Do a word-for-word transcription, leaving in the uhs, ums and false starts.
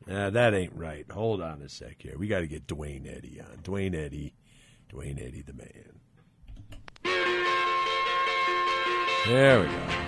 Uh, that ain't right. Hold on a sec here. We got to get Dwayne Eddy on. Dwayne Eddy. Dwayne Eddy the man. There we go.